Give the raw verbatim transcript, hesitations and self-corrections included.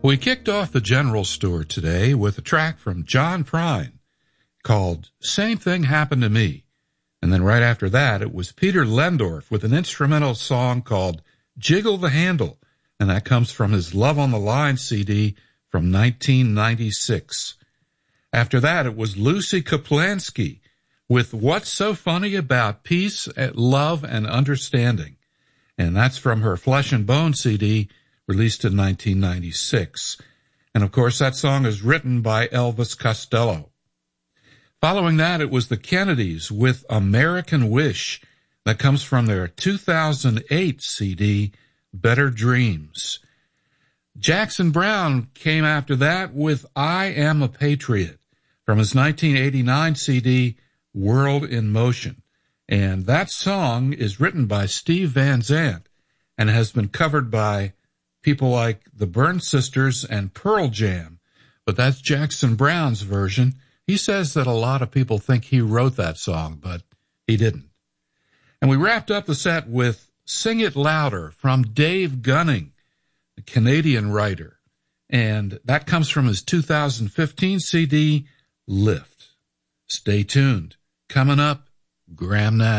We kicked off the general store today with a track from John Prine called Same Thing Happened to Me. And then right after that, it was Peter Lendorf with an instrumental song called Jiggle the Handle. And that comes from his Love on the Line C D from nineteen ninety-six. After that, it was Lucy Kaplansky with What's So Funny About Peace, Love, and Understanding. And that's from her Flesh and Bone C D, released in nineteen ninety-six. And of course, that song is written by Elvis Costello. Following that, it was the Kennedys with American Wish. That comes from their two thousand eight C D, Better Dreams. Jackson Browne came after that with I Am a Patriot from his nineteen eighty-nine C D, World in Motion. And that song is written by Steve Van Zandt and has been covered by people like the Byrne Sisters and Pearl Jam. But that's Jackson Browne's version. He says that a lot of people think he wrote that song, but he didn't. And we wrapped up the set with Sing It Louder from Dave Gunning, the Canadian writer. And that comes from his two thousand fifteen C D, Lift. Stay tuned. Coming up, Graham Nash.